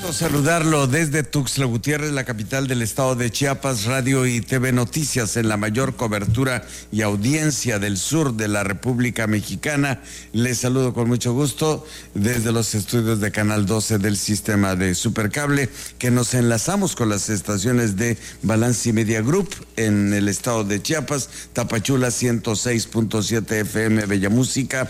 Saludarlo desde Tuxtla Gutiérrez, la capital del estado de Chiapas, Radio y TV Noticias en la mayor cobertura y audiencia del sur de la República Mexicana. Les saludo con mucho gusto desde los estudios de Canal 12 del sistema de Supercable, que nos enlazamos con las estaciones de Balance Media Group en el estado de Chiapas, Tapachula 106.7 FM, Bella Música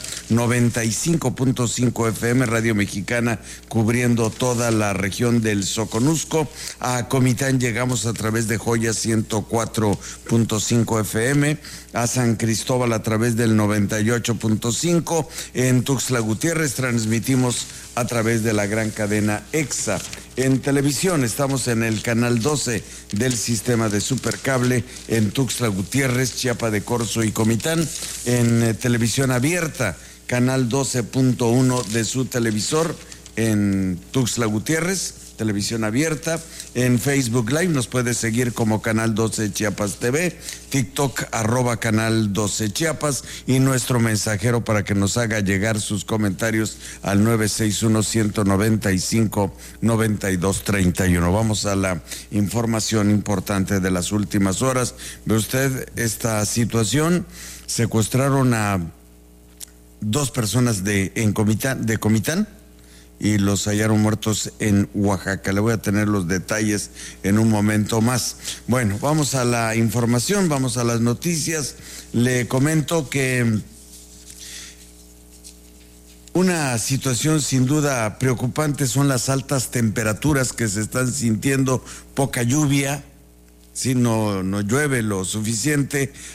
95.5 FM, Radio Mexicana, cubriendo toda la región del Soconusco. A Comitán llegamos a través de Joya 104.5 FM, a San Cristóbal a través del 98.5, en Tuxtla Gutiérrez transmitimos a través de la gran cadena EXA. En televisión estamos en el canal 12 del sistema de Supercable en Tuxtla Gutiérrez, Chiapa de Corzo y Comitán. En televisión abierta, canal 12.1 de su televisor en Tuxtla Gutiérrez, televisión abierta. En Facebook Live nos puede seguir como Canal 12 Chiapas TV, TikTok @Canal 12 Chiapas, y nuestro mensajero para que nos haga llegar sus comentarios al 961-195-9231. Vamos a la información importante de las últimas horas. ¿Ve usted esta situación? Secuestraron a 2 personas de Comitán y los hallaron muertos en Oaxaca. Le voy a tener los detalles en un momento más. Bueno, vamos a la información, vamos a las noticias. Le comento que una situación sin duda preocupante son las altas temperaturas que se están sintiendo, poca lluvia. Si no llueve lo suficiente,